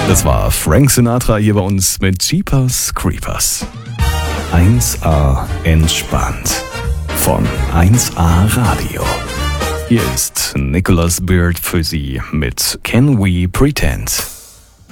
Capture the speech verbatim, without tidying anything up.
Das war Frank Sinatra hier bei uns mit Jeepers Creepers. eins A entspannt von eins A Radio. Hier ist Nicholas Beard für Sie mit Can We Pretend?